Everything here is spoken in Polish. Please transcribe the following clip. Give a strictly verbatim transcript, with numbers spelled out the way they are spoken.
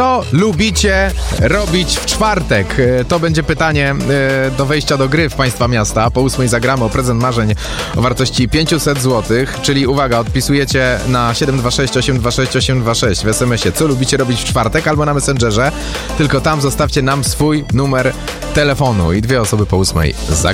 Co lubicie robić w czwartek? To będzie pytanie do wejścia do gry w Państwa miasta. Po ósmej zagramy o prezent marzeń o wartości pięćset złotych, czyli uwaga, odpisujecie na siedem dwa sześć osiem dwa sześć osiem dwa sześć w es em esie, co lubicie robić w czwartek, albo na Messengerze. Tylko tam zostawcie nam swój numer telefonu i dwie osoby po ósmej zagrają.